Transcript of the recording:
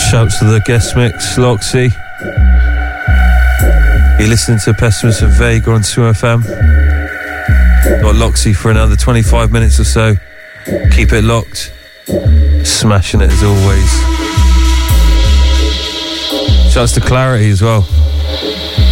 Shouts to the guest mix, Loxy. You're listening to Pessimist and Vega on 2FM. Got Loxy for another 25 minutes or so. Keep it locked. Smashing it as always. Shouts to Clarity as well.